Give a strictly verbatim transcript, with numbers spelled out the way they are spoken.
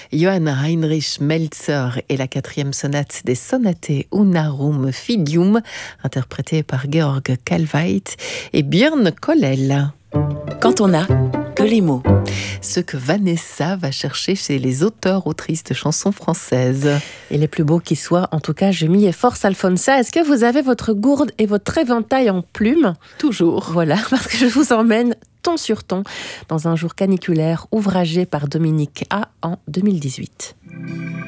Johann Heinrich Meltzer et la quatrième sonate des Sonate Unarum Fidium, interprétée par Georg Kalveit et Björn Kollel. Quand on a que les mots. Ce que Vanessa va chercher chez les auteurs-autrices de chansons françaises. Et les plus beaux qui soient, en tout cas, je m'y efforce, Alfonsa. Est-ce que vous avez votre gourde et votre éventail en plumes ? Toujours. Voilà, parce que je vous emmène ton sur ton dans un jour caniculaire ouvragé par Dominique A en deux mille dix-huit.